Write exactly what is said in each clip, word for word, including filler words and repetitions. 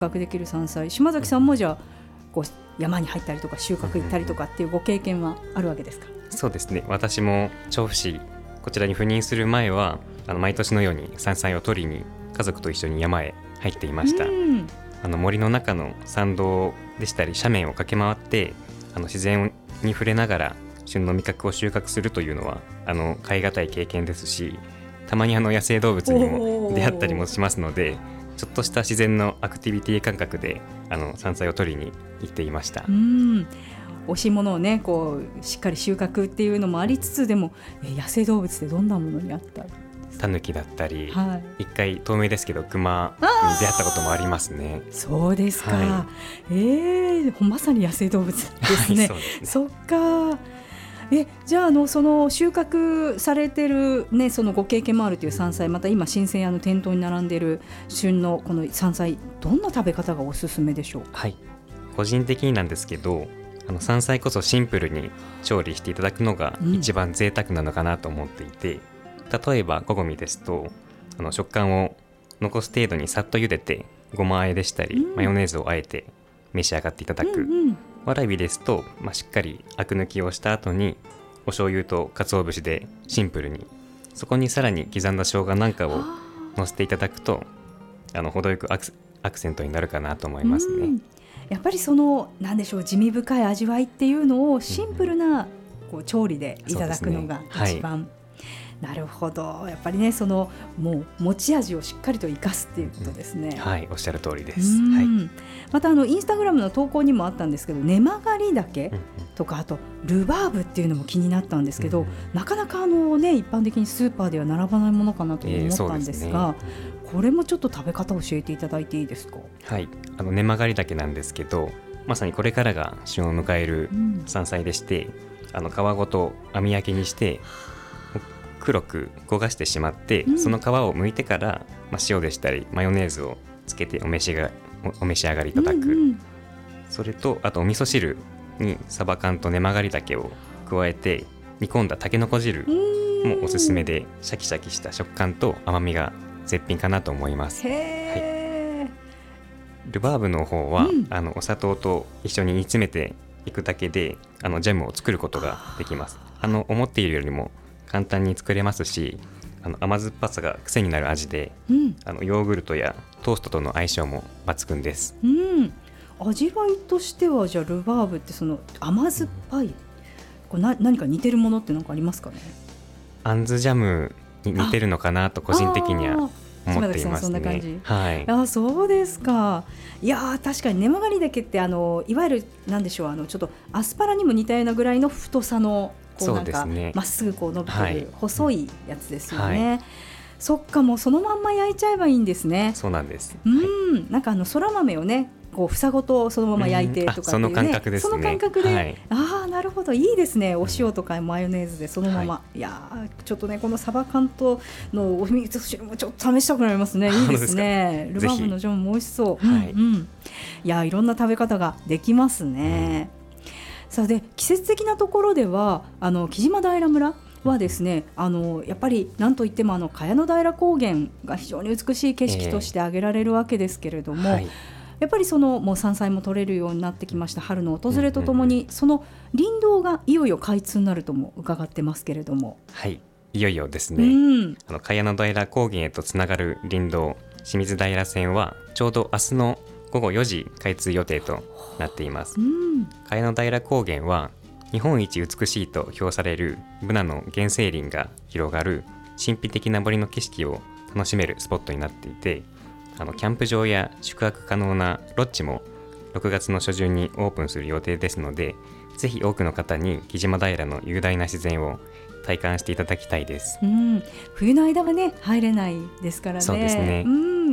穫できる山菜、島崎さんもじゃあこう山に入ったりとか収穫行ったりとかっていうご経験はあるわけですか？ そうですね、私も調布市こちらに赴任する前はあの毎年のように山菜を取りに家族と一緒に山へ入っていました。あの森の中の山道でしたり斜面を駆け回ってあの自然に触れながら旬の味覚を収穫するというのはあの買い難い経験ですし、たまにあの野生動物にも出会ったりもしますので、ちょっとした自然のアクティビティ感覚であの山菜を取りに行っていました。 うん、美味しいものをねこうしっかり収穫っていうのもありつつ、でも野生動物ってどんなものにあった？ タヌキだったり、 はい、 一回透明ですけどクマに出会ったこともありますね。 そうですか、 はい、 えー、まさに野生動物ですね。はい、そうですね。そっか。えじゃあ、 あのその収穫されてる、ね、そのご経験もあるという山菜、また今新鮮屋の店頭に並んでいる旬のこの山菜、どんな食べ方がおすすめでしょうか？ はい、個人的になんですけど、あの山菜こそシンプルに調理していただくのが一番贅沢なのかなと思っていて、うん、例えばごごみですとあの食感を残す程度にさっと茹でてごま和えでしたり、うん、マヨネーズをあえて召し上がっていただく、うんうん、わらびですと、まあ、しっかりアク抜きをした後にお醤油と鰹節でシンプルに、そこにさらに刻んだ生姜なんかを乗せていただくとあの程よくアク、アクセントになるかなと思いますね。うん、 やっぱりそのなんでしょう、地味深い味わいっていうのをシンプルなこう調理でいただくのが一番、うんね、はい、なるほど。やっぱりね、そのもう持ち味をしっかりと生かすっていうことですね。 うん、はい、おっしゃる通りです。はい、 またあのインスタグラムの投稿にもあったんですけど、根曲がり茸とか、あとルバーブっていうのも気になったんですけど、うん、なかなかあの、ね、一般的にスーパーでは並ばないものかなと思ったんですが、えーですね、これもちょっと食べ方を教えていただいていいですか？ はい、あの根曲がり茸なんですけど、まさにこれからが旬を迎える山菜でして、うん、あの皮ごと網焼きにして黒く焦がしてしまって、うん、その皮を剥いてから、まあ、塩でしたりマヨネーズをつけてお召しがお召し上がりいただく、うんうん、それとあとお味噌汁にサバ缶と根曲がり茸を加えて煮込んだたけのこ汁もおすすめで、シャキシャキした食感と甘みが絶品かなと思います。 へー、はい、 ルバーブの方は、うん、あのお砂糖と一緒に煮詰めていくだけであのジャムを作ることができます。あの思っているよりも簡単に作れますし、あの甘酸っぱさが癖になる味で、うん、あのヨーグルトやトーストとの相性も抜群です。 うん、味わいとしてはじゃあルバーブってその甘酸っぱい、うん、これな何か似てるものって何かありますかね？ あんずジャムに似てるのかなと個人的には思っていますね。 そんな感じ、 はい、 あ、そうですか。いや確かに根曲がり茸ってあのいわゆるなんでしょう、あのちょっとアスパラにも似たようなぐらいの太さのこうなんかまっすぐこう伸びてる細いやつですよね。はい、そっか、もうそのまんま焼いちゃえばいいんですね。 そうなんです。 うん、はい、なんかあのそら豆をねこう房ごとそのまま焼いてとかっていうね、 その感覚ですね。 その感覚で、 はい、 ああなるほど、いいですね。お塩とかマヨネーズでそのまま、はい、いやちょっとねこのサバ缶とのお味噌汁もちょっと試したくなりますね。いいですね。ルバーブのジャムも美味しそう。はい、うんうん、いやいろんな食べ方ができますね。うん、さあで季節的なところではあの木島平村はですね、あのやっぱりなんといってもあの茅野平高原が非常に美しい景色として挙げられるわけですけれども、えーはい、やっぱりそのもう山菜も取れるようになってきました春の訪れとともに、うんうんうん、その林道がいよいよ開通になるとも伺ってますけれども。 はい、いよいよですね。うん、あの茅野平高原へとつながる林道清水平線はちょうど明日のごごよじ開通予定となっています。うん、茅野平高原は日本一美しいと評されるブナの原生林が広がる神秘的な森の景色を楽しめるスポットになっていて、あのキャンプ場や宿泊可能なロッジもろくがつの初旬にオープンする予定ですので、ぜひ多くの方に木島平の雄大な自然を体感していただきたいです。 うん、冬の間はね入れないですからね。 そうですね。 うん、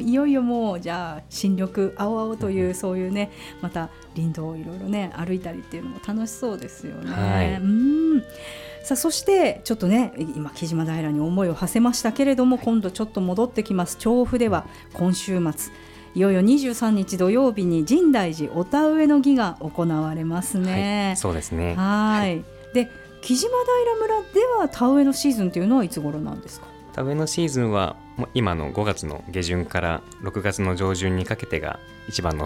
いよいよもうじゃあ新緑青々という、うん、そういうねまた林道をいろいろね歩いたりっていうのも楽しそうですよね。はい、うん、さあそしてちょっとね今木島平に思いを馳せましたけれども、はい、今度ちょっと戻ってきます。調布では今週末いよいよにじゅうさんにち土曜日に深大寺お田植えの儀が行われますね。 はい、そうですね。 はい、はい、で木島平村では田植えのシーズンというのはいつ頃なんですか？ 田植えのシーズンは今のごがつの下旬からろくがつの上旬にかけてが一番の